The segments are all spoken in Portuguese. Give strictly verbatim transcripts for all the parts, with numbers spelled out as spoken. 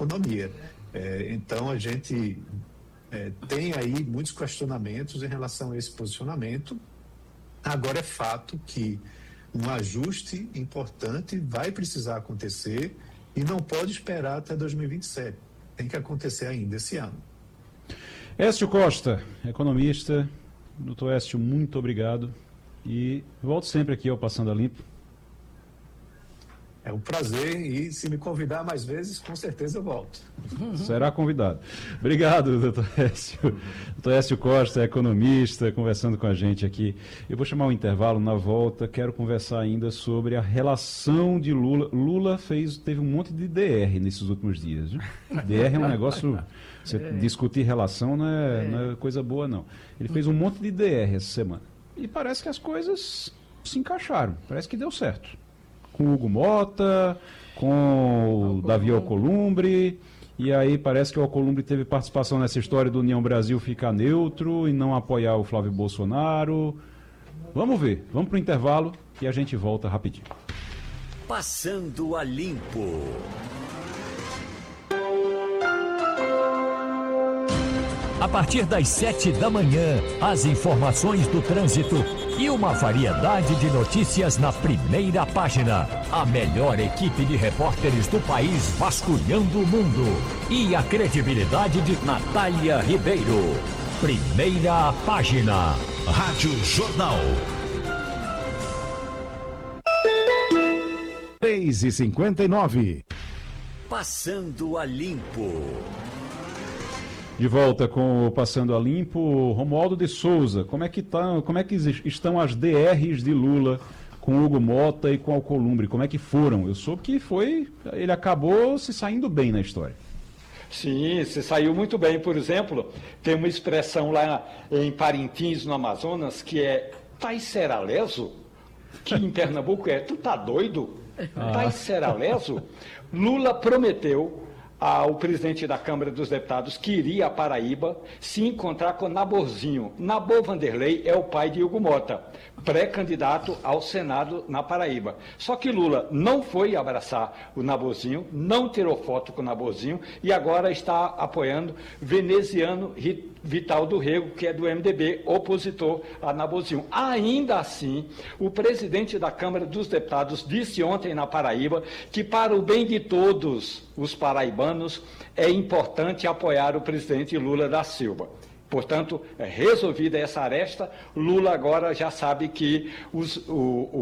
economia. É, então, a gente é, tem aí muitos questionamentos em relação a esse posicionamento. Agora, é fato que um ajuste importante vai precisar acontecer e não pode esperar até dois mil e vinte e sete. Tem que acontecer ainda esse ano. Écio Costa, economista. Doutor Écio, muito obrigado. E volto sempre aqui ao Passando a Limpo. É um prazer e se me convidar mais vezes, com certeza eu volto. Será convidado. Obrigado, doutor Écio. doutor Écio Costa, economista, conversando com a gente aqui. Eu vou chamar um intervalo, na volta quero conversar ainda sobre a relação de Lula. Lula fez, teve um monte de D R nesses últimos dias. Viu? D R é um negócio, você é. discutir relação não é, é. não é coisa boa, não. Ele fez um monte de D R essa semana. E parece que as coisas se encaixaram, parece que deu certo. Com o Hugo Mota, com o Davi Alcolumbre, e aí parece que o Alcolumbre teve participação nessa história do União Brasil ficar neutro e não apoiar o Flávio Bolsonaro. Vamos ver, vamos para o intervalo e a gente volta rapidinho. Passando a Limpo. A partir das sete da manhã, as informações do trânsito e uma variedade de notícias na primeira página. A melhor equipe de repórteres do país vasculhando o mundo. E a credibilidade de Natália Ribeiro. Primeira página. Rádio Jornal. três e cinquenta e nove. Passando a Limpo. De volta com o Passando a Limpo, Romualdo de Souza, como é que, tá, como é que estão as D Rs de Lula com Hugo Mota e com Alcolumbre? Como é que foram? Eu soube que foi, ele acabou se saindo bem na história. Sim, se saiu muito bem. Por exemplo, tem uma expressão lá em Parintins, no Amazonas, que é Taisseraleso, que em Pernambuco é, tu tá doido? Ah. Taisseraleso? Lula prometeu ao presidente da Câmara dos Deputados que iria à Paraíba se encontrar com Naborzinho. Nabor Vanderlei é o pai de Hugo Mota, pré-candidato ao Senado na Paraíba. Só que Lula não foi abraçar o Naborzinho, não tirou foto com o Naborzinho e agora está apoiando veneziano Vital do Rego, que é do M D B, opositor a Naborzinho. Ainda assim, o presidente da Câmara dos Deputados disse ontem na Paraíba que, para o bem de todos os paraibanos, é importante apoiar o presidente Lula da Silva. Portanto, resolvida essa aresta, Lula agora já sabe que os, o,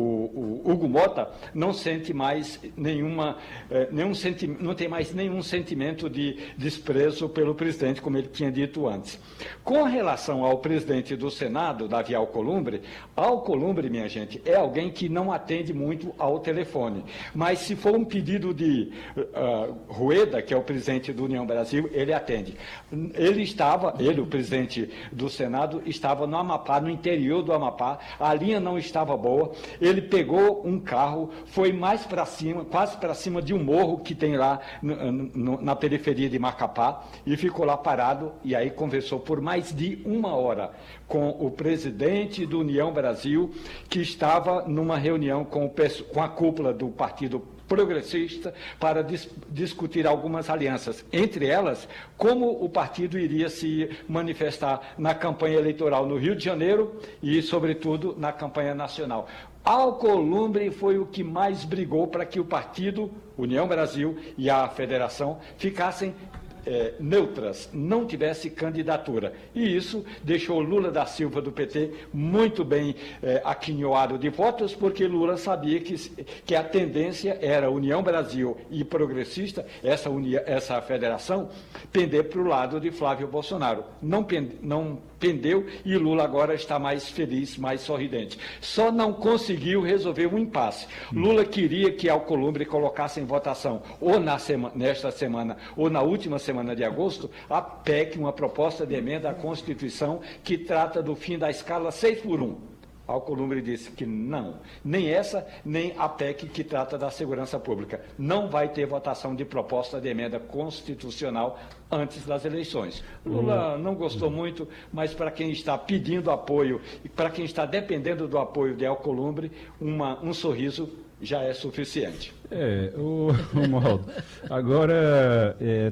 o, o Hugo Mota não sente mais nenhuma, eh, nenhum senti, não tem mais nenhum sentimento de desprezo pelo presidente, como ele tinha dito antes. Com relação ao presidente do Senado, Davi Alcolumbre, Alcolumbre, minha gente, é alguém que não atende muito ao telefone. Mas se for um pedido de uh, Rueda, que é o presidente do União Brasil, ele atende. Ele estava, ele, o presidente do Senado, estava no Amapá, no interior do Amapá, a linha não estava boa, ele pegou um carro, foi mais para cima, quase para cima de um morro que tem lá no, no, na periferia de Macapá, e ficou lá parado, e aí conversou por mais de uma hora com o presidente do União Brasil, que estava numa reunião com, o, com a cúpula do Partido Progressista para dis discutir algumas alianças, entre elas, como o partido iria se manifestar na campanha eleitoral no Rio de Janeiro e, sobretudo, na campanha nacional. Alcolumbre foi o que mais brigou para que o partido, União Brasil e a federação ficassem É, neutras, não tivesse candidatura. E isso deixou Lula da Silva do P T muito bem é, aquinhoado de votos, porque Lula sabia que, que a tendência era União Brasil e Progressista, essa, unia, essa federação, pender para o lado de Flávio Bolsonaro. Não, pende, não pendeu e Lula agora está mais feliz, mais sorridente. Só não conseguiu resolver um impasse. Lula queria que Alcolumbre colocasse em votação, ou na sema, nesta semana, ou na última semana, semana de agosto, a P E C, uma proposta de emenda à Constituição que trata do fim da escala seis por um. Alcolumbre disse que não, nem essa, nem a P E C que trata da segurança pública. Não vai ter votação de proposta de emenda constitucional antes das eleições. Lula não gostou muito, mas para quem está pedindo apoio e para quem está dependendo do apoio de Alcolumbre, uma, um sorriso já é suficiente. É, o Romualdo, agora é,